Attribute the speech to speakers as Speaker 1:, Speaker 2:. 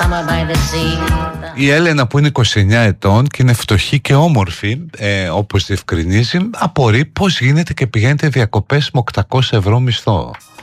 Speaker 1: Η Έλενα που είναι 29 ετών και είναι φτωχή και όμορφη, όπως διευκρινίζει, απορεί πώς γίνεται και πηγαίνετε διακοπές με 800 ευρώ μισθό.